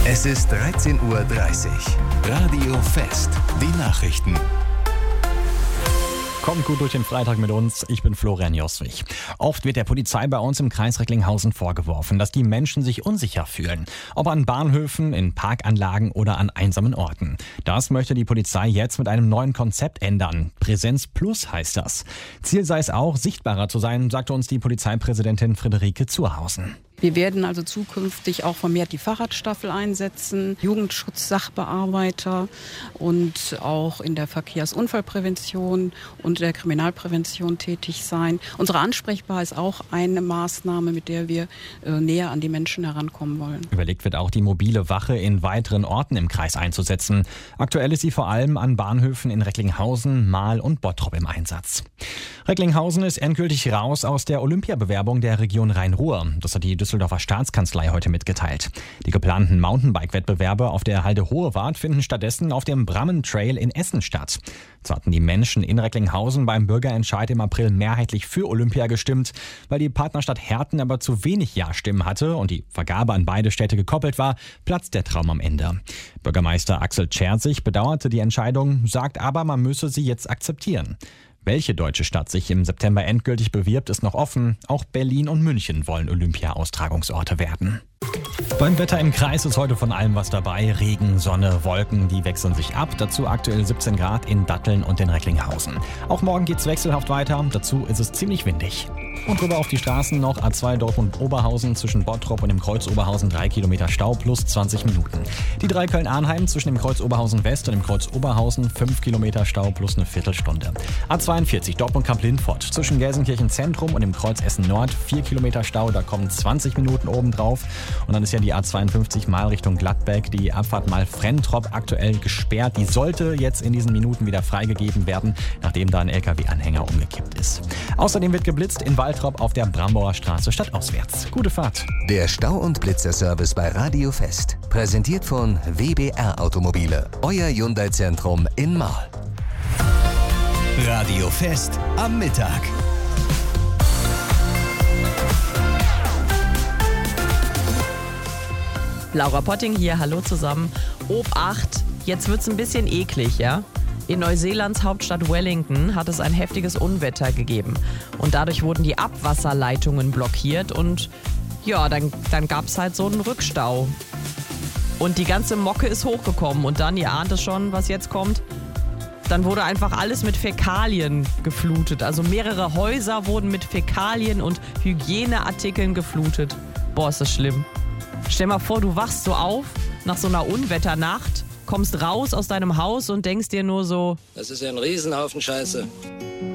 Es ist 13:30 Uhr. Radio Fest. Die Nachrichten. Kommt gut durch den Freitag mit uns. Ich bin Florian Joswig. Oft wird der Polizei bei uns im Kreis Recklinghausen vorgeworfen, dass die Menschen sich unsicher fühlen. Ob an Bahnhöfen, in Parkanlagen oder an einsamen Orten. Das möchte die Polizei jetzt mit einem neuen Konzept ändern. Präsenz Plus heißt das. Ziel sei es auch, sichtbarer zu sein, sagte uns die Polizeipräsidentin Friederike Zurhausen. Wir werden also zukünftig auch vermehrt die Fahrradstaffel einsetzen, Jugendschutz-Sachbearbeiter und auch in der Verkehrsunfallprävention und der Kriminalprävention tätig sein. Unsere Ansprechbar ist auch eine Maßnahme, mit der wir näher an die Menschen herankommen wollen. Überlegt wird auch, die mobile Wache in weiteren Orten im Kreis einzusetzen. Aktuell ist sie vor allem an Bahnhöfen in Recklinghausen, Marl und Bottrop im Einsatz. Recklinghausen ist endgültig raus aus der Olympiabewerbung der Region Rhein-Ruhr. Das hat die Düsseldorfer Staatskanzlei heute mitgeteilt. Die geplanten Mountainbike-Wettbewerbe auf der Halde Hohewart finden stattdessen auf dem Brammen Trail in Essen statt. Zwar hatten die Menschen in Recklinghausen beim Bürgerentscheid im April mehrheitlich für Olympia gestimmt, weil die Partnerstadt Herten aber zu wenig Ja-Stimmen hatte und die Vergabe an beide Städte gekoppelt war, platzt der Traum am Ende. Bürgermeister Axel Czerzig bedauerte die Entscheidung, sagt aber, man müsse sie jetzt akzeptieren. Welche deutsche Stadt sich im September endgültig bewirbt, ist noch offen. Auch Berlin und München wollen Olympia-Austragungsorte werden. Beim Wetter im Kreis ist heute von allem was dabei. Regen, Sonne, Wolken, die wechseln sich ab. Dazu aktuell 17 Grad in Datteln und in Recklinghausen. Auch morgen geht's wechselhaft weiter. Dazu ist es ziemlich windig. Und rüber auf die Straßen noch A2 Dortmund-Oberhausen zwischen Bottrop und dem Kreuz Oberhausen 3 Kilometer Stau plus 20 Minuten. Die 3 Köln-Arnheim zwischen dem Kreuz Oberhausen West und dem Kreuz Oberhausen 5 Kilometer Stau plus eine Viertelstunde. A42 Dortmund-Kamp-Lindfort zwischen Gelsenkirchen Zentrum und dem Kreuz Essen Nord 4 Kilometer Stau, da kommen 20 Minuten obendrauf. Und dann ist ja die A52 mal Richtung Gladbeck, die Abfahrt mal Frentrop aktuell gesperrt. Die sollte jetzt in diesen Minuten wieder freigegeben werden, nachdem da ein LKW-Anhänger umgekippt ist. Außerdem wird geblitzt in Waltrop auf der Brambauer Straße stadtauswärts. Gute Fahrt. Der Stau- und Blitzerservice bei Radio Fest. Präsentiert von WBR Automobile. Euer Hyundai-Zentrum in Marl. Radio Fest am Mittag. Laura Potting hier, hallo zusammen. Obacht, jetzt wird's ein bisschen eklig, ja? In Neuseelands Hauptstadt Wellington hat es ein heftiges Unwetter gegeben. Und dadurch wurden die Abwasserleitungen blockiert und ja, dann gab's halt so einen Rückstau. Und die ganze Mocke ist hochgekommen und dann, ihr ahnt es schon, was jetzt kommt, dann wurde einfach alles mit Fäkalien geflutet. Also mehrere Häuser wurden mit Fäkalien und Hygieneartikeln geflutet. Boah, ist das schlimm. Stell mal vor, du wachst so auf nach so einer Unwetternacht, kommst raus aus deinem Haus und denkst dir nur so: Das ist ja ein Riesenhaufen Scheiße.